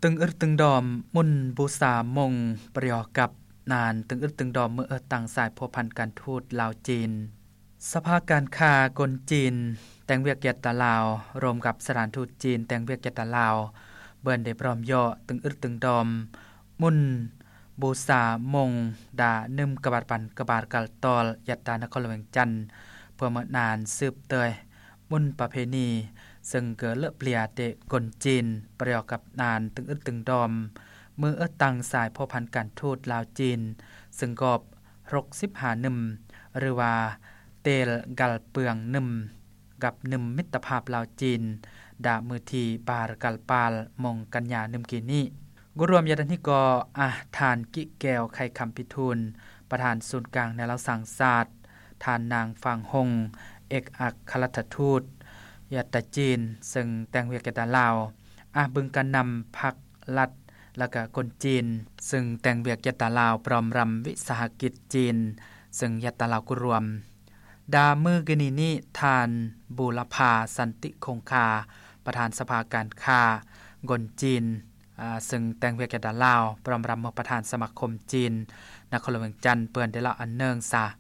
ตึงอึดตึงดอมมุนบูษามงประยอกับนานตึงอึดตึงดอมเมื่อตั้งสายพัวพันการทูตลาวจีนสภาการค้ากลจีนแต่งเวียกเกียรติลาวรวมกับสถานทูตจีนแต่งเวียกเกียรติลาวเบิ่นได้พร้อมย่อตึงอึดตึงดอมมุนบูษามงดานึมกบาดปันกบาดกัลตอลยัตตานครหลวงจันทน์เพื่อมานานสืบเตยมุนประเพณีซึ่งเกิดเลอะเปลี่ยเตะกลจีนประกอบกับนานตึงอึดตึงดอมมือตั้งสายพัวพันการทูตลาวจีนซึ่งกอบ65นึมหรือว่าเตลกัลเปืองนึมกับนึมมิตรภาพลาวจีนดามือทีบาร์กัลปาลมงกันยานึมกีนี้กุรวมยาดันทิกทานกิแก้วไข่คำพิทูลประธานศูนย์กลางในลาวสังศาสตร์ทานนางฟางหงเอกอัครราชทูตยาตจีนซึ่งแต่งเวียกเกตลาวบึงกันนำพักรัฐและก็คนจีนซึ่งแต่งเวียกเกตลาวพร้อมรำวิสาหกิจจีนซึ่งยาตลาวกุรวมดามือกนีนี้ทานบูรพาสันติคงคาประธานสภาการค้ากลจีนซึ่งแต่งเวียกเกตลาวพร้อมรำประธานสมาคมจีนนครหลวงจันทน์เปิ้นได้ละอันเนืองซา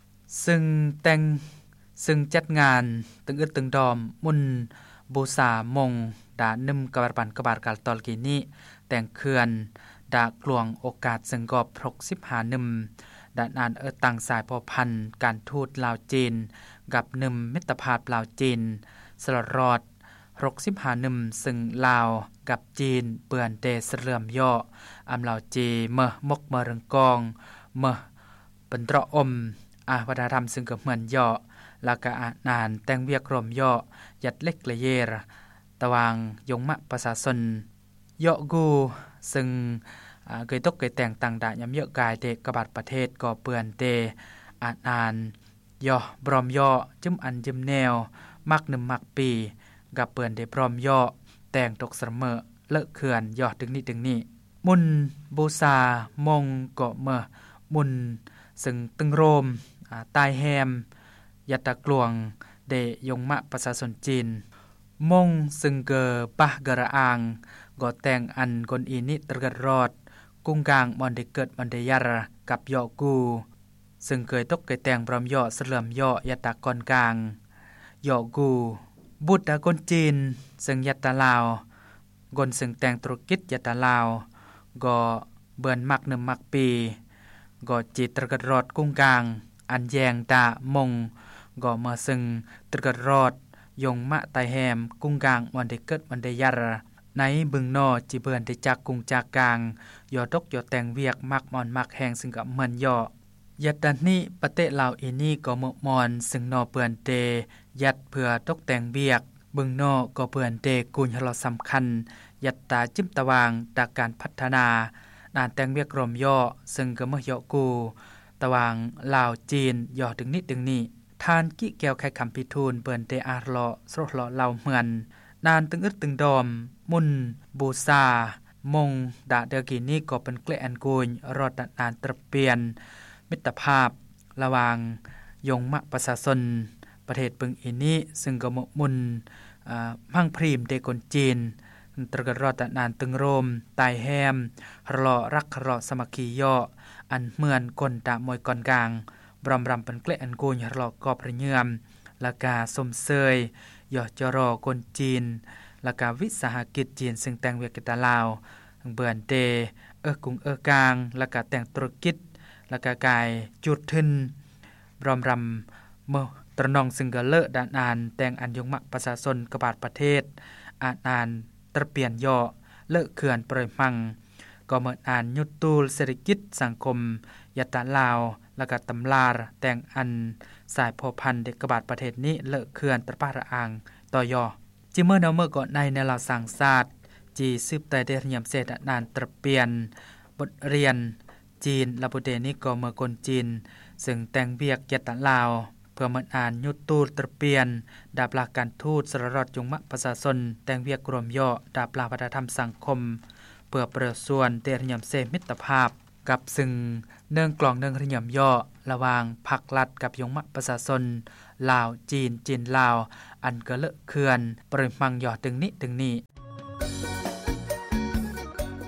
ซึ่งจัดงานตึงอึดตึงดอมมุนบูษามงดานึมกบาดปันกบาดกาลตอลกีนี้แต่งเขื่อนดากลวงโอกาสซึ่งกอบ65นึมดานานตั้งสายพัวพันการทูตลาวจีนกับนึมมิตรภาพลาวจีนสลอดรอด65นึมซึ่งลาวกับจีนเปื่อนเตสเลื่อมย่อลาวจีเมมกเมรึงกองเมเป็นตรอมวัฒนธรรมซึ่งก็เหมือนย่อแล้วก็นานแต่งเวียกรวมย่อยัดเล็กละเยรตะวางยงมะประชาชนย่อกูซึ่งเคยตกเคยแต่งต่างดะยำเยอะกายเตกบาดประเทศก็เปื่อนเตนานย่อบรอมย่อจึมอันจึมแนวมักนึมมักปีกับเปื่อนเดบรอมย่อแต่งตกเสมอเลอะเขื่อนย่อถึงนี้มุนบูษามงเกาะเมมุนซึ่งตึงโรมตายแฮมยัตตะกลวงเดยงมะประชาชนจีนมงซึ่งเกอปะกระอางก็แต่งอันคนอีนิตรกรอดกุ้งกลางมันได้เกิดมันได้ยารกับย่อกูซึ่งเคยตกเคยแต่งพร้อมย่อเสลื่อมย่อยัตตะกอนกลางย่อกูบุตรคนจีนซึ่งยัตตะลาวกนซึ่งแต่งธุรกิจยัตตะลาวก็เบิ่นมักนึมมักปีก็จิตรกรอดกุ้งกลางอันแยงตามงก็มาซึ่งตรกรอดยงมะตายแฮมกุ้งกลางวันได้เกิดวันได้ยารในบึงนอจิเบิ่นได้จากกุ้งจากกลางย่อตกย่อแต่งเวียกมักมอนมักแหงซึ่งก็เหมือนย่อยัดดันนี้ประเทศลาวอีนี่ก็มมอนซึ่งนอเปื่อนเตยัดเพื่อตกแต่งเวียกบึงนอก็เปื่อนเตกุญหลอสำคัญยัดตาจิ้มตะวางตาการพัฒนาด้านแต่งเวียกรวมย่อซึ่งก็เมื่อย่อกูตะวางลาวจีนย่อถึงนี้ทานกิแก้วไข่คำพิทูลเปิ้นเตอาร์ลอสรลอลาวเหมือนนานตึงอึดตึงดอมมุนบูษามงดาเดกินี้ก็เป็นเกลอันกุญรอดนานตระเปลี่ยนมิตรภาพระหว่างยงมะประชาชนประเทศปึงอีนี้ซึ่งก็มุนพังพรีมเดกนจีนตรกรอดนานตึงโรมตายแฮมรอรักรอสมัคคีย่ออันเหมือนคนตะมวยก่อนกลางบรมรำเป็นเกลอันกุญรอกอบระเยื่อมละกาสมเสยย่อจรอคนจีนละกาวิสาหกิจจีนซึ่งแต่งเวียกตะลาวเบื่อนเตกุงกลางละกาแต่งธุรกิจละกากายจุดทึนบรมรำเมื่อตระนองซึ่งก็เลอะด้านอ่านแต่งอันยงมะประชาชนกบาดประเทศอ่านตระเปลี่ยนย่อเลอะเขื่อนปรยมังก็เหมือนอ่านยุตูลเศรษฐกิจสังคมยัตตะลาวและก็ตำลาร์แต่งอันสายพอพันเด็กกบาดประเทศนี้เลอะเขื่อนตะปาระอางต่อย่อจิเมื่อเมื่อก่อนในลาวสังศาสตร์จีสืบแต่เดรยมเศษนานตระเปลี่ยนบทเรียนจีนลาบุเดนิก็เมื่อคนจีนซึ่งแต่งเวียกยัตตะลาวเพื่อมันอ่านยุตูลตระเปลี่ยนดาบลาการทูตสรรอดยงมะประชาชนแต่งเวียกรวมย่อดาบลาวัฒนธรรมสังคมเพื่อประส่วนเดรยมเศษมิตรภาพกับซึ่งเนื่องกลองเนื่องริยมย่อระหว่างพรรครัฐกับยงมะประชาชนลาวจีนลาวอันก็เลอะเขื่อนปริมังย่อตึงนี้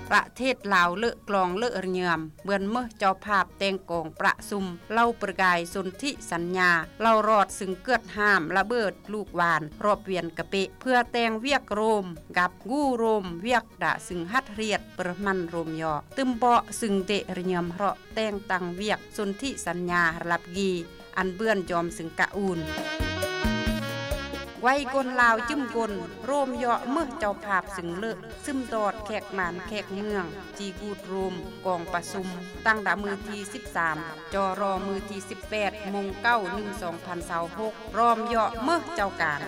ประเทศลาวเลอะกลองเลอะระเยือมเบือนเมื่อเจ้าภาพแต่งกองประซุมเล่าประกายสนธิสัญญาเล่ารอดซึ่งเกิดห้ามระเบิดลูกวานรอบเวียนกะเปะเพื่อแต่งเวียกโรมกับกู้โรมเวียกดะซึ่งฮัดเรียดประมันโรมยอตึมเปาะซึ่งเตะระเยือมเราะแต่งตั้งเวียกสนธิสัญญารับกีอันเบื้อนจอมซึ่งกะอูนไว้กนลาวจึ้มกนโรมเหาะเมื่อเจ้าภาพสึงเลิกซึมตอดแขกมานแขกเมืองจีกูดโรมกองประสุมตั้งดามือที่13จอรอมือที่18มง9/1/2026รอมเหาะเมื่อเจ้าการ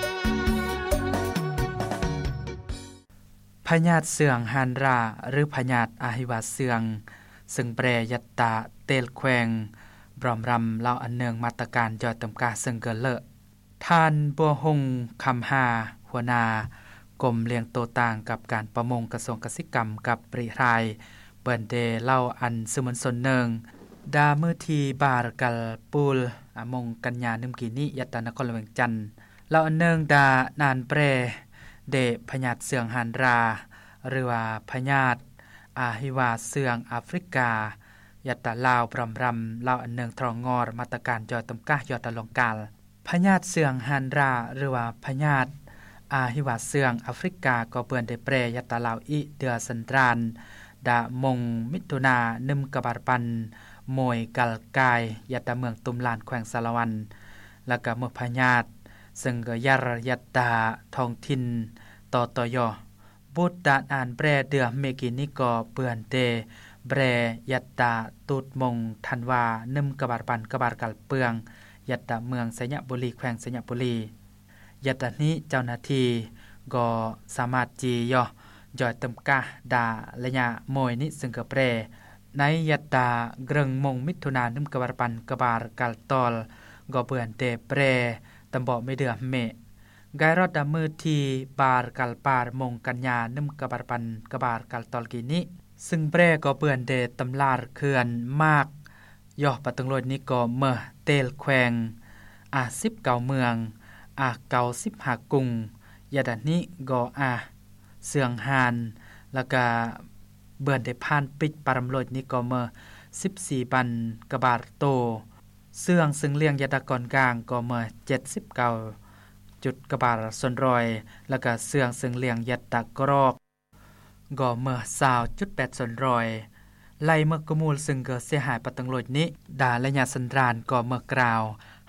พญาติเสื่องฮานราหรือพญาติอาหิวาเสื่องซึ่งแปรยัตตาเตลแขวงบรอมรำเล่าอันเนืองมาตรการจอยตำกาซึ่งเกินเลอะท่านบัวหงคำหาหัวหนากรมเลี้ยงโตต่างกับการประมงกระทรวงเกษตรกรรมกับปริรายเปิ้นเดเล่าอันสื่อมวลชนเนืองดามือทีบาร์กัลปูลมงกันยานึมกีนิยัตตนครเวียงจันทน์เล่าอันเนืองดานานแปรเดพญาติเสื่องฮานราหรือว่าพญาติอาหิวาเสื่องแอฟริกายัตตะลาวปรำรำเล่าอันเนืองทรองงอรมาตรการจอยตำกะยอดตะลงกาลพญาติเสื่องฮานราหรือว่าพญาติอาหิวาเสื่องแอฟริกาก็เปิ้นได้แปรยัตตะลาวอิเดือสันตรานดะมงมิถุนานึมกะบารปันมวยกัลกายยัตตะเมืองตุมลานแขวงสารวันแล้วก็เมื่อพญาติซึ่งก็ยารยัตตาท้องถิ่นตตยบุตรอ่านแปรเดือเมกินิก็เปื่อนเตแปรยัตตาตูดมงทันวานึมกะบารปันกะบารกัลเปืองยัตตะเมืองสัญญบุรีแขวงสัญญบุรียัตตะนี้เจ้าหน้าที่ก็สามารถจีย่อยตำกะดาระยะมวยนี้ซึ่งก็แปรในยัตตาเกรงมงมิถุนานึมกะบารปันกะบารกัลตอลก็เปื่อนเตแปรตำบ่ไม่เดือเมกายรอดดามือที่บาร์กัลปาร์มงกันยานึมกะบารปันกะบารกัลตอลกีนี้ซึ่งแปรก็เปื่อนเตตำลาดเขื่อนมากย่อปะตึงโลดนี้ก็เมื่อเตลแขวง19เมือง95กุงยาดันนี้ก็เสื่องหานแล้วก็เบิ่นได้ผ่านปิดปารำโลดนี้ก็เมื่อ14บันกะบาร์โตเสื่องซึ่งเลี้ยงยาตะกอนกลางก็เมื่อ79จุดกะบาร์ส่วนรอยแล้วก็เสื่องซึ่งเลี้ยงยาตะกรอกก็เมื่อ20.8ส่วนรอยไล่เมื่อกมูลซึ่งเกิดเสียหายปะตังโลดนี้ดาระยะสันดรานก็เมื่อกล่าว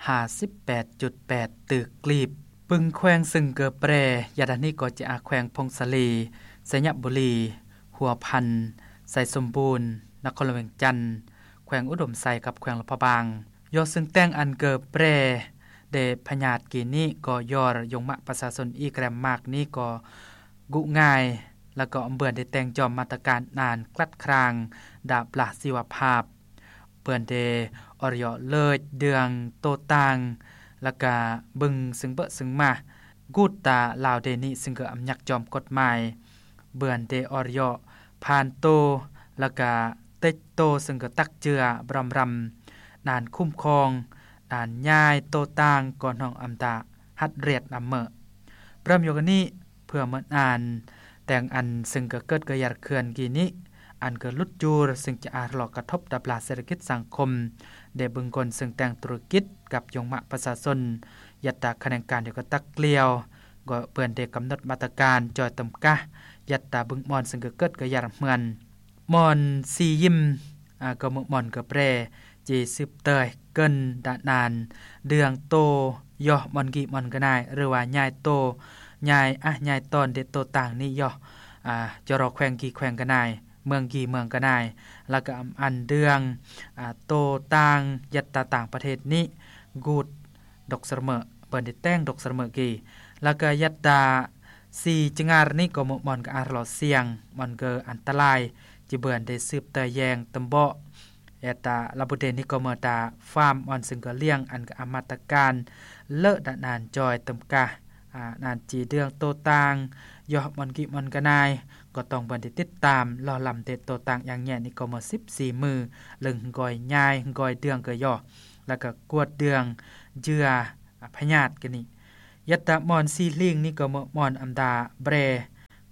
58.8 ตึกกลีบปึงแขวงซึ่งเกิดแปรยาดานี้ก็จะแขวงพงศลีสัญญบุรีหัวพันไสสมบูรณ์นครเวียงจันทน์แขวงอุดมไซกับแขวงลำพะบางยอซึ่งแต่งอันเกิดแปรเดพญาติกีนี้ก็ยอรยงมะประชาชนอีแกรมมากนี้ก็กุง่ายแล้วก็อำเบิ่นได้แต่งจอมมาตรการนานกลัดครางดาบลาศิวภาพเปิ้นเดอรยเลิศเดืองโตต่างแล้วก็บึงซึ่งเบซึ่งมากูตาลาวเดนี้ซึ่งก็อำยักจอมกฎหมายเบิ่นเดอรยผ่านโตแล้วก็เต็ดโตซึ่งก็ตักเจือบรำรำนานคุ้มครองนานย้ายโตต่างก่อนห้องอำตาฮัดเรียดอำเมอพร้อมอยู่กันนี้เพื่อเหมือนอ่านแต่งอันซึ่งก็เกิดกระยัดเขื่อนกีนี้อันเกิดลุดจูรซึ่งจะอาจหลอกกระทบดับลาเศรษฐกิจสังคมเดบึงกลซึ่งแต่งธุรกิจกับยงมะประชาชนยัตตาคะแนนการเดียวก็ตักเกลียวก็เปิ้นได้กำหนดมาตรการจอยตำกะยัตตาบึงมอนซึ่งก็เกิดกระยัดเหมือนมอนซียิมก็มอนก็แปรจีสืบเตยเกินดานานเดืองโตย่อมอนกีมอนก็ได้หรือว่าญายโตญายตอนเด็ดโตต่างนี่ย่อจะรอแขวงกีแขวงก็ได้เมืองกีเมืองก็ได้แล้วก็อันเดืองโตต่างยัตตาต่างประเทศนี้กูดดอกเสมอเปิ้นได้แต่งดอกเสมอกีแล้วก็ยัตตาซีจงารนี่ก็มอนก็อาร์ลอเสียงมันก็อันตรายจิเบิ่นได้สืบเตยแยงตำเบาะยัตตาลาบุเดนี่ก็เมตาฟาร์มออนซึ่งก็เลี้ยงอันก็อมาตรการเลอะดานานจอยตำกะนานจีเดืองโตต่างยอมันกิมันกนายก็ต้องบันทึกติดตามรอลำเตโตต่างอย่างแย่นี่ก็มา14มือลึงกอยยายกอยเดืองก็ย่อแล้วก็กวดเดืองเจือพญาติกันนี่ยัตตะมอนซีลิงนี่ก็มอนอัมดาเบร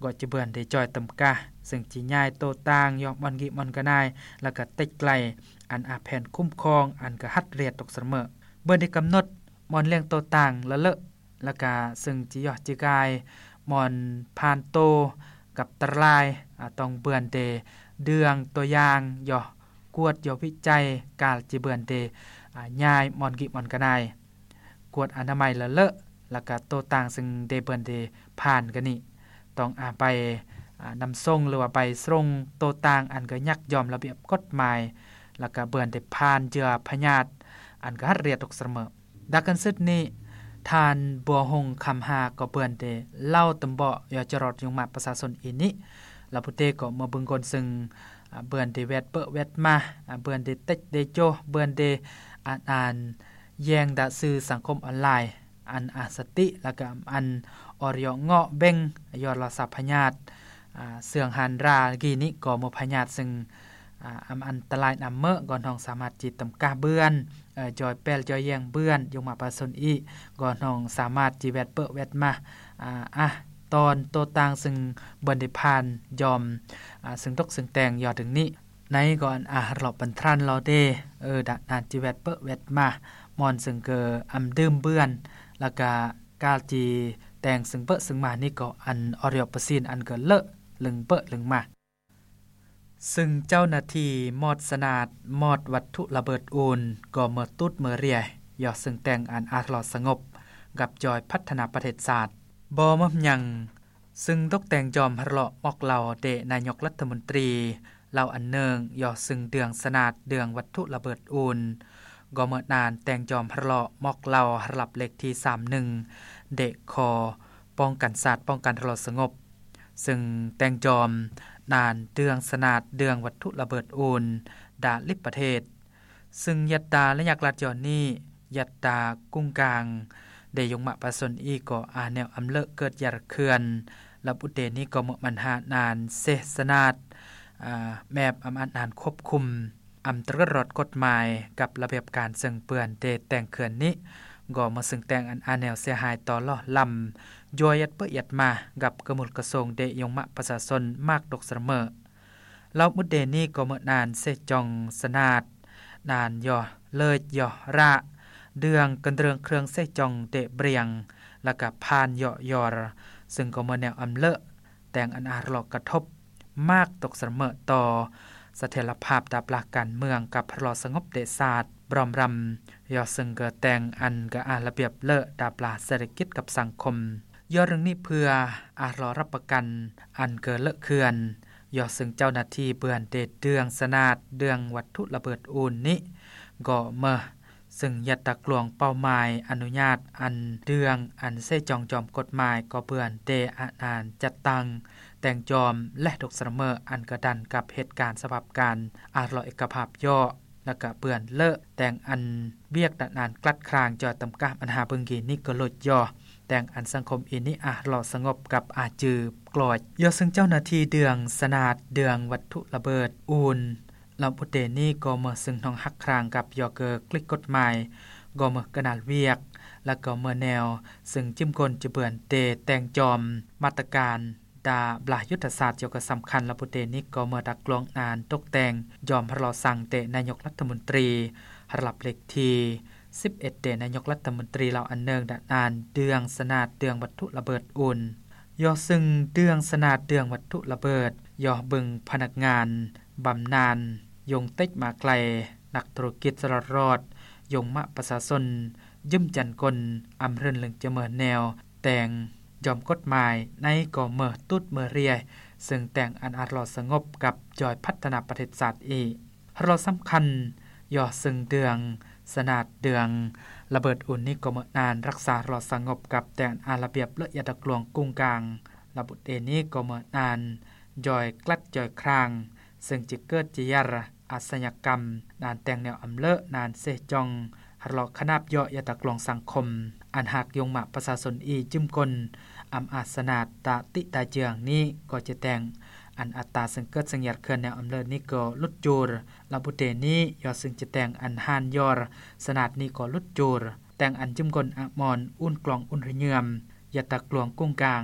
ก็จะเบื่อนได้จอยตำกะซึ่งจิย้ายโตต่างยอกมอนกิมอนกะนายแล้วก็ติดไกลอันอาแผ่นคุ้มครองอันก็หัดเรียดตกเสมอเบิ่นได้กำหนดมอนเลี้ยงโตต่างละเลอะแล้วก็ซึ่งจิยอจิกายมอนผ่านโตกับตรายต้องเบื่อนเดเดืองตัวอย่างย่อกวดย่อวิจัยกาลจิเบื่อนเดย้ายมอนกิมอนกะนายกวดอนามัยละเลอะแล้วก็โตต่างซึ่งเดเบิ่นเดผ่านกันนี่ต้องไปนำส่งหรือว่าไปส่งโตต่างอันก็ยักยอมระเบียบกฎหมายแล้วก็เบิ่นได้ผ่านเจือพญาตอันก็หัดเรียนตกเสมอดักกันซึดนี้ทานบัวหงคำหาก็เบิ่นได้เล่าตำบ่อย่าจรอดยงมาประชาชนอีนี้ลาพุเตก็มาเบิ่งคนซึ่งเบิ่นได้แวดเปแวดมาเบิ่นได้ติดได้โจเบิ่นได้อ่านแยงดะสื่อสังคมออนไลน์อันสติแล้วก็อันอรยเงาะเบ่งยอดละสัพพญาตเสื่องหันรากีนี้ก็มพญาตซึ่งอันตรายนำเมื่อก่อนทองสามารถจิตตำกาเบือนจอยแปลจอยแยงเบือนยงมาประสนอีก่อนทองสามารถจีแวดเปแวดมาตอนโตต่างซึ่งบนได้ผ่านยอมซึ่งตกซึ่งแต่งยอดถึงนี้ในก่อนหลบบันทรันเราเดดักนานจีแวดเปแวดมามอนซึ่งเกอดื่มเบือนแล้วก็กาลจีแต่งซึ่งเปซึ่งมานี่ก็อันอริยประสินอันเกิดเลอะลึงเปลึงมาซึ่งเจ้าหน้าที่มอดสนาดมอดวัตถุระเบิดอูนก็เมื่อตุดเมื่อเรียยอซึ่งแต่งอันอาหลอดสงบกับจอยพัฒนาประเทศศาสตร์บ่มั่มยังซึ่งตกแต่งจอมหลอมอกเหล่าเดนายกรัฐมนตรีเหล่าอันเนืองยอซึ่งเดืองสนาดเดืองวัตถุระเบิดอูนก็เมื่อนานแต่งจอมหลอมอกเหล่าหลับเล็กที่31เดคอป้องกันศาสตร์ป้องกันหลอดสงบซึ่งแต่งจอมนานเดืองสนาดเดืองวัตถุระเบิดอูนดาลิบประเทศซึ่งยัตตาและยักษ์รัฐยอนนี้ยัตตากุ้งกลางได้ยงมาประสนอีก็แนวอำเลอะเกิดยาเขื่อนและบุเตนี้ก็มันหานานเสสนาดแมบนานควบคุมตรรอดกฎหมายกับระเบียบการซึ่งเปื่อนเดแต่งเขื่อนนี้ก็มาซึ่งแต่งแนวเสียหายต่อล่อลำย่อยยัดเปื้อยัดมากับกระมุลกระทรวงเดยงมะประชาชนมากดกเสมอแล้วมุดเดนี้ก็เมื่อนานเสจองสนาดนานย่อเลยย่อระเดืองกันเรืองเครื่องเสจองเดเบรียงแล้วก็พานย่อยอรซึ่งก็มาแนวเลอะแต่งอาหลอกกระทบมากตกเสมอต่อเสถียรภาพดาบหลักการเมืองกับพลอสงบเดชาติบรอมรำยอซึ่งเกิดแต่งกะระเบียบเลอะดาบลาเศรษฐกิจกับสังคมยอเรื่องนี้เพื่อรอรับประกันเกิดเลอะเขื่อนยอซึ่งเจ้าหน้าที่เบือนเดดเดืองสนาดเดืองวัตถุระเบิดอูนนี้ก็เมื่อซึ่งยัตตะกลวงเป้าหมายอนุญาตเดืองเสจองจอมกฎหมายก็เบือนเดจัดตั้งแต่งจอมและดกเสมอกระดันกับเหตุการณ์สภาพการรอเอกภาพย่อแล้วก็เปื่อนเลอะแต่งเบียกนานกลัดครางจอตำกะหาเบิงกีนี่ก็ลดย่อแต่งสังคมอินี้หลอสงบกับจือกลอดย่อซึ่งเจ้าหน้าที่เดืองสนาดเดืองวัตถุระเบิดอูนลำอุเตนี่ก็เมื่อซึ่งท้องหักครางกับยอเกอคลิกกฎหมายก็เมื่อกระนาดเวียกแล้วก็เมื่อแนวซึ่งจิ้มกลจะเบื่อนเตแต่งจอมมาตรการดาบลายุทธศาสตร์เกี่ยวกับสำคัญระบุเตนิกก็เมื่อดักกลองตกแต่งยอมพระลอสั่งเตนายกรัฐมนตรีระดับเล็กที11เตนายกรัฐมนตรีเหล่าอันเนืองดานเดืองสนาดเดืองวัตถุระเบิดอุ่นยอซึ่งเดืองสนาดเดืองวัตถุระเบิดยอบึงพนักงานบำนาญยงเต็กมาไกลนักธุรกิจสรอดยงมะประชาชนยิ้มจันกลเรินลึงจะเมื่อแนวแต่งยอมกฎหมายในก็เมื่อตุดเมื่อเรียซึ่งแต่งรอสงบกับจอยพัฒนาประเทศศาสตร์รอสำคัญยอซึ่งเดืองสนาดเดืองระเบิดอุ่นนี่ก็เมื่อนานรักษารอสงบกับแต่งระเบียบเลอะยาตะกลวงกุ้งกลางระบุเตนี้ก็เมื่อนานจอยกลัดจอยครางซึ่งจะเกิดจิยรอาชญากรรมนานแต่งแนวเลอะนานเสจองหลอกขนาบย่อยาตะกลวงสังคมหากยงมาประชาชนจิ้มกลอาสนาดตาติตาเจืองนี้ก็จะแต่งอัตตาซึ่งเกิดสัญญาเขื่อนแนวเลอะนี้ก็ลุดจูรระบุเตนี้ยอซึ่งจะแต่งหานยอรสนาดนี้ก็ลุดจูรแต่งจิ้มกลมอนอุ่นกลองอุ่นเยือมยาตะกลวงกุ้งกลาง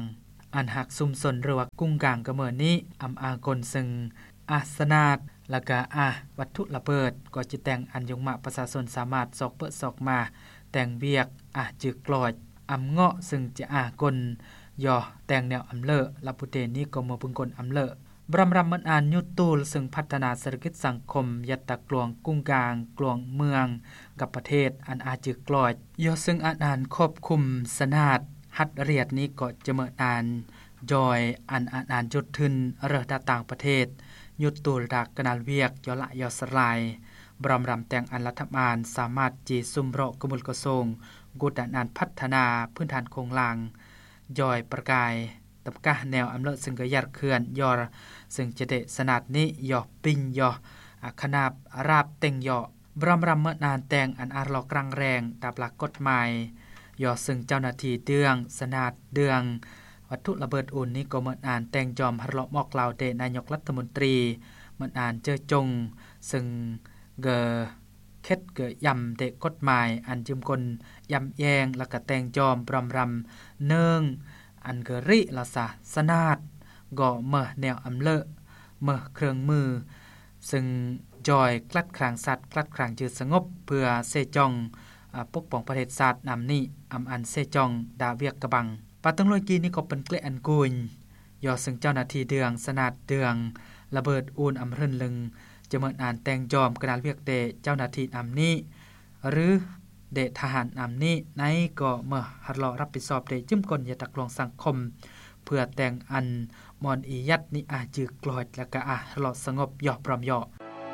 อันหักซุมสนหรือว่ากุ้งกลางกระเมินนี้อำอากลซึ่งอาสนาดแล้วก็วัตถุระเบิดก็จะแต่งอันยงมาประชาชนสามารถสอกเปิดสอกมาแต่งเบียกจึกกลอยอำเงาะซึ่งจะกลย่อแต่งแนวอำเลอลาปุเตนี้ก็มาพึงกลอำเลอบรำมันอ่านยุตูลซึ่งพัฒนาเศรษฐกิจสังคมยัตตะกลวงกุ้งกลางกลวงเมืองกับประเทศอันจึกกลอยย่อซึ่งอ่านควบคุมสนาดฮัดเรียดนี้ก็จะเมื่ออ่านจอยอ่านจุดทึนเรือต่างประเทศยุตูลดักกนาลเวียกย่อละย่อสลายบรำแต่งอันรัฐบาลสามารถจีซุมเราะกมุลกระทรวงกุดอ่านพัฒนาพื้นฐานโครงล่างจอยประกายตับกะแนวอำเลซึ่งก็ยัดเคลื่อนยอซึ่งจะเดสนาดนี้ยอปิงยอขนาบราบเต็งยอบรำเมื่อนานแต่งอันอาร์ลอกรังแรงตามหลักกฎหมายยอซึ่งเจ้าหน้าที่เดืองสนาดเดืองวัตถุระเบิดอุ่นนี้ก็เมื่อนานแต่งจอมฮาร์ลอกมอกลาวเดนายกรัฐมนตรีเมื่อนานเจอจงซึ่งเกเค็ดเกยำเดกฎหมายอันจึมกลยำแยงแล้วก็แต่งจอมบรำเนื่องอันเกริลาสาสนาดก่อเมื่อแนวอำเลเมื่อเครื่องมือซึ่งจอยกลัดครางสัตว์กลัดครางจืดสงบเพื่อเซจองปกป้องประเทศชาตินำนี้อันเซจองดาเวียกกระบังปาตังลอยกีนี่ก็เป็นเกลอันกุญยอซึ่งเจ้าหน้าที่เดืองสนาดเดืองระเบิดอูนเรื่นลึงจะเมื่อนานแต่งจอมกระดาษเวียกเดเจ้าหน้าที่นำนี้หรือเดทหารนำนี้ในก็เมื่อฮัดลอรับผิดชอบเดจิ้มกลยาตักลองสังคมเพื่อแต่งอันมอนอียัดนี่จือกลอยแล้วก็ฮัดลอสงบย่อปรอมย่อ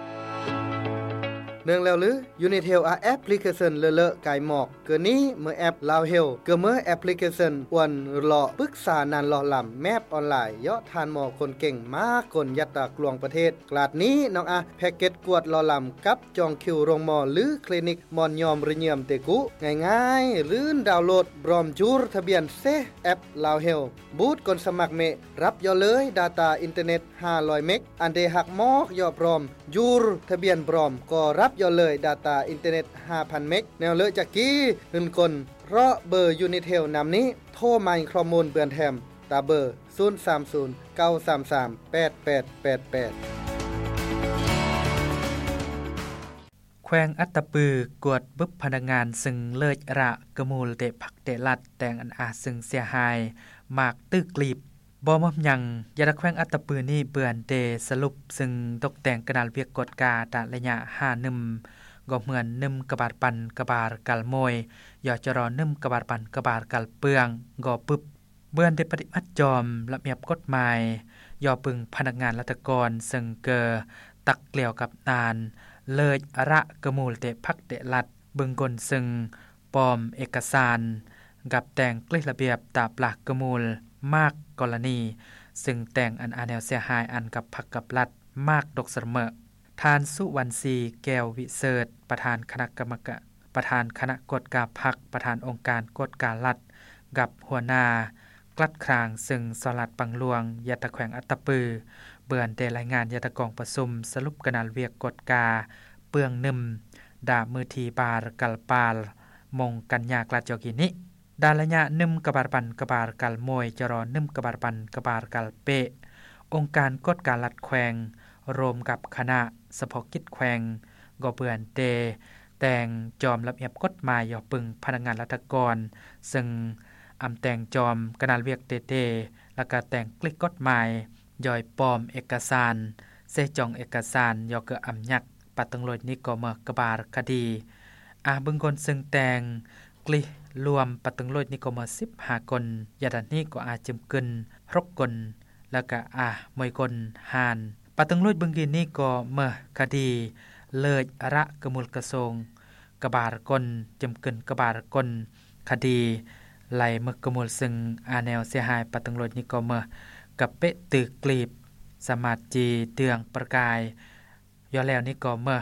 เนื่องแล้วหรืออยู่ในเทลแอปพลิเคชันเลอะๆกายหมอกเกินนี้เมื่อแอปลาวเฮลเกิดเมื่อแอปพลิเคชันวันหล่อปรึกษานานหล่อลำแมปออนไลน์เยาะทานหมอคนเก่งมากคนยัตตากลวงประเทศกลาดนี้น้องแพ็กเกจกวดหล่อลำกับจองคิวโรงหมอหรือคลินิกมอนยอมระเยียมเตกุง่ายๆหรือดาวน์โหลดบรอมจูรทะเบียนเซแอปลาวเฮลบูตกนสมัครเมรับย่อเลย Data อินเทอร์เน็ต500เมกอันเดหักมอกย่อพร้อมยูรทะเบียนบรอมก็รับย่อเลย Data อินเทอร์เน็ต 5,000 เมกแนวเลอะจากกี้หืนคนรอเบอร์ยูนิเทลนำนี้โทรมาข้อมูลเบือนแถมตาเบอร์030 933 8888 แขวงอัตตปือกวดบึบพนักงานซึ่งเลิศระกมูลเตผักเตลัดแต่งอันซึ่งเสียหายมากตึกกลีบบ่มยังยาแขวงอัตตปือนี่เบือนเตสรุปซึ่งตกแต่งกระดาษเวียกกฎกาตะระยะ5นึมก็เหมือนนึมกระบาดปันกระบาดกัลมวยยอจะรอนึมกระบาดปันกระบาดกัลเปืองก็ปึบเบือนได้ปฏิบัติจอมระเบียบกฎหมายยอปึงพนักงานรัฐกรซึ่งเกอตักเกลียวกับนานเลยระกมูลเตพักเตลัดบึงกลซึ่งปลอมเอกสารกับแต่งกลิระเบียบตาปลักกมูลมากกรณีซึ่งแต่งอันแนวเสียหายอันกับพักกับรัฐมากดกเสมอทานสุวรรณศรีแก้ววิเศษประธานคณะกรรมการประธานคณะกฎการพรรคประธานองค์การกฎการรัฐกับหัวหน้ากลัดครางซึ่งสลัดปังลวงยาตะแขวงอัตตปือเบือนได้รายงานยาตะกองประชุมสรุปกนาลเวียกกฎกาเปืองนึมดามือทีบาร์กัลปาลมงกัญญากลาจอกินิดาละญะนึมกบาร์ปันกบาร์กัลมวยจรอนึมกบาร์ปันกบาร์กัลเปองค์การกฎการรัฐแขวงรวมกับคณะเฉพาะกิจแขวงก็เบือนเตแต่งจอมระเบียบกฎหมายย่อปึงพนักงานรัฐกรซึ่งแต่งจอมกนาลเวียกเตแล้วก็แต่งกลิกกฎหมายย่อยปลอมเอกสารเสจองเอกสารย่อเกิดยักปัตตังโลยนี้ก็เมื่อกบาร์คดีบึงคนซึ่งแต่งกลิรวมปัตตังโลยนี้ก็เมื่อ15คนยาดันนี้ก็จึมกึน6คนแล้วก็มวยคนหานปัตตังโลยบึงกินนี้ก็เมื่อคดีเลิศระกมูลกระทรวงกบาร์กลจึมกึนกบาร์กลคดีไหลเมื่อกมูลซึ่งแนวเสียหายปัตตังโลยนี้ก็เมื่อกับเปะตึกกลีบสมาจีเตืองประกายย่อแล้วนี้ก็เมื่อ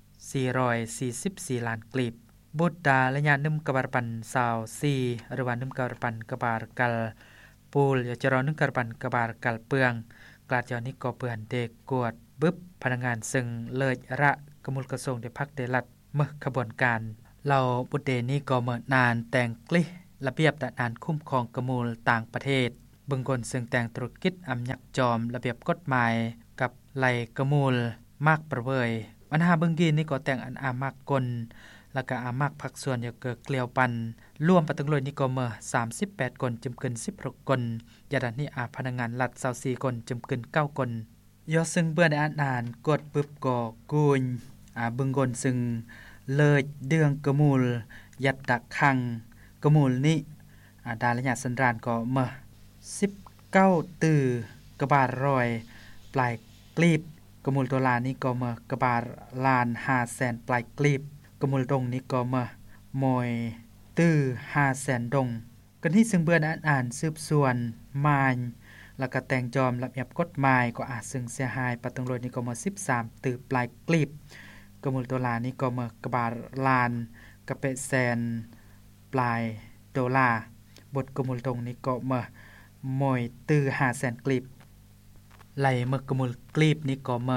444ล้านกลีบบุตรดาและญาณนึมกบาร์ปันสาว4หรือว่านึมกบาร์ปันกบาร์กัลปูลยาจรอนึมกบาร์ปันกบาร์กัลเปืองกลาดยอนี้ก็เปื่อนเด็กกวดบึบพนักงานซึ่งเลิศระกมูลกระทรวงได้พักได้รัดเมื่อขบวนการเราบุตรเดนี้ก็เมื่อนานแต่งกลิระเบียบแต่นานคุ้มครองกมูลต่างประเทศเบิ่งกลซึ่งแต่งธุรกิจอำยักจอมระเบียบกฎหมายกับไหลกระมูลมากประเวยปัญหาเบิ่งกีนี่ก็แต่งอันอามากกลแล้วก็อามากผักส่วนอย่าเกิดเกลียวปันรวมปะตึงเลยนี่ก็เมื่อ38คนจำกิน16คนยาดานนี้พนักงานรัฐ24คนจำกิน9คนยอซึ่งเบื่อในอ่านกดปึบก็กูญเบิ่งกลซึ่งเลยเดืองกระมูลยัดดักคังกระมูลนี้ดาระยะสันรานก็เมื่อ19ตื้อกระบาดรอยปลายกลีบกระมูลตัวลานี้ก็เมื่อกระบาดลาน500,000ปลายกลีบกระมูลดงนี้ก็เมื่อมอยตื้อ500,000ดงกันที่ซึ่งเบื่ออ่านสืบสวนมายแล้วก็แต่งจอมระเบียบกฎหมายก็ซึ่งเสียหายปะตังโลนี้ก็เมื่อ13ตื้อปลายกลีบกระมูลตัวลานี้ก็เมื่อกระบาดลานกระเปะแสนปลายดอลลาร์บทกระมูลดงนี้ก็เมื่อมอยตื้อ500,000กลีบไหลเมื่อกระมูลกลีบนี้ก็เมื่อ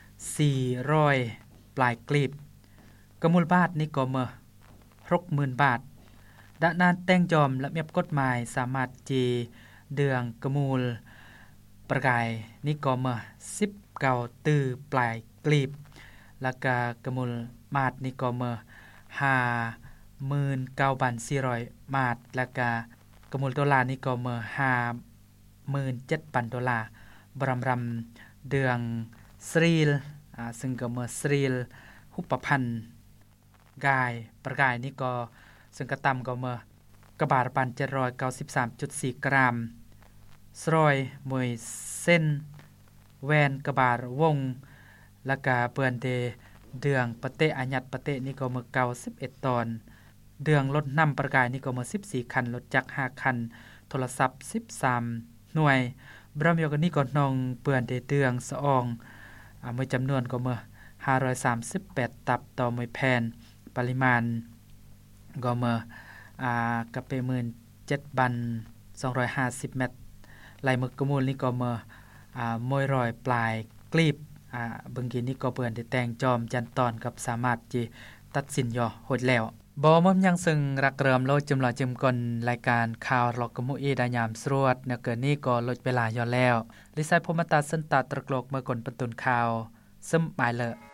400ปลายกลีบกระมูลบาทนี้ก็เมื่อ 60,000 บาทดะนานแต่งจอมระเบียบกฎหมายสามารถจีเดืองกระมูลประกายนี้ก็เมื่อ19ตื้อปลายกลีบแล้วก็กระมูลมาดนี้ก็เมื่อ59,400 บาทแล้วก็กระมูลดอลลาร์นี้ก็เมื่อ57,000 ดอลลาร์บรำเดืองสรีลซึ่งก็เมื่อสรีลหุปพันธ์กายประกายนี้ก็ซึ่งกระตำก็เมื่อกระบาดปัน 793.4 กรัมสรอยมวยเส้นแวนกระบาดวงแล้วก็เปื้อนเดเดืองปะเตอาญัดปะเตนี่ก็เมื่อ91ตอนเดืองรถนำประกายนี่ก็เมื่อ14คันรถจักร5คันโทรศัพท์13หน่วยบรมยกันนี่ก็นองเปื้อนเดเดืองสะอองเมื่อจำนวนก็เมื่อ538ตับต่อมวยแผ่นปริมาณก็เมื่อกระเป17,250 เมตรไหลมึกกระมูลนี่ก็เมื่อมวยรอยปลายกลีบเบิ่งกินนี่ก็เปื้อนได้แต่งจอมจันตอนกับสามารถจิตัดสินย่อโหดแล้วบ่มอมยังซึ่งรักเริ่มโลดจุมหลอจิมกลรายการข่าวหลอกกมุอีดายามสรวดเนเกินนี้ก็ลดเวลาย่อแล้วลิไซพมตาสันตาตรกโลกเมื่อกลปันตุนข่าวซึมหมายเล